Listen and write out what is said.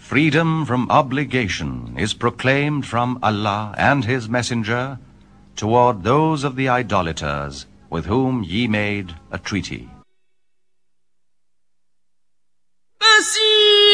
Freedom from obligation is proclaimed from Allah and His Messenger toward those of the idolaters with whom ye made a treaty.